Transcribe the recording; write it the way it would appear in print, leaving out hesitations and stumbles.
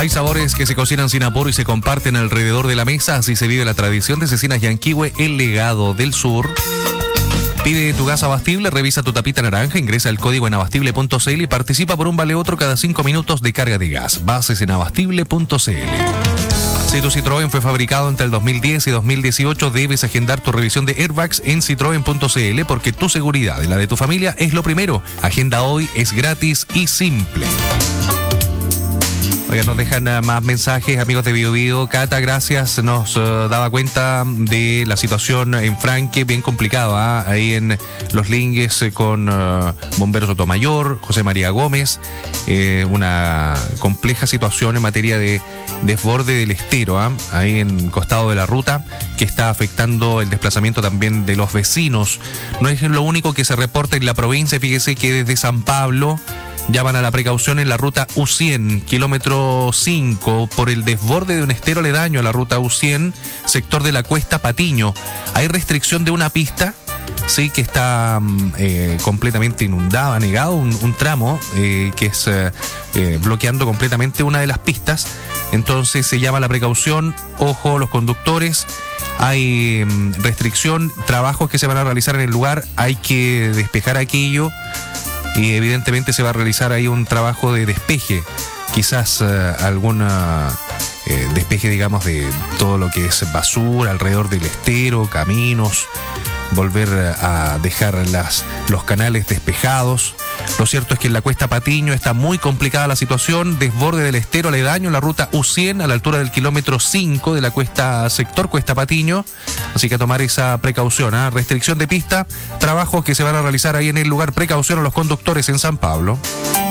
Hay sabores que se cocinan sin apuro y se comparten alrededor de la mesa. Así se vive la tradición de Cecinas Yanquihue, el legado del sur. Pide tu gas Abastible, revisa tu tapita naranja, ingresa el código en abastible.cl y participa por un vale otro cada 5 minutos de carga de gas. Bases en abastible.cl. Si tu Citroën fue fabricado entre el 2010 y 2018, debes agendar tu revisión de airbags en citroen.cl porque tu seguridad y la de tu familia es lo primero. Agenda hoy, es gratis y simple. Oigan, nos dejan más mensajes, amigos de Bio Bio. Cata, gracias, nos daba cuenta de la situación en Franque, bien complicado, ahí en Los Lingues con Bomberos Sotomayor, José María Gómez, una compleja situación en materia de desborde del estero, ahí en costado de la ruta, que está afectando el desplazamiento también de los vecinos. No es lo único que se reporta en la provincia, fíjese que desde San Pablo llaman a la precaución en la ruta U100, kilómetro 5, por el desborde de un estero aledaño a la ruta U100, sector de la Cuesta Patiño. Hay restricción de una pista, sí, que está completamente inundada, negado un tramo que es bloqueando completamente una de las pistas. Entonces se llama a la precaución, ojo los conductores, hay restricción, trabajos que se van a realizar en el lugar, hay que despejar aquello. Y evidentemente se va a realizar ahí un trabajo de despeje, quizás alguna despeje, digamos, de todo lo que es basura alrededor del estero, caminos, volver a dejar los canales despejados. Lo cierto es que en la Cuesta Patiño está muy complicada la situación, desborde del estero aledaño, la ruta U100 a la altura del kilómetro 5 de la cuesta, sector Cuesta Patiño, así que a tomar esa precaución, restricción de pista, trabajos que se van a realizar ahí en el lugar, precaución a los conductores en San Pablo.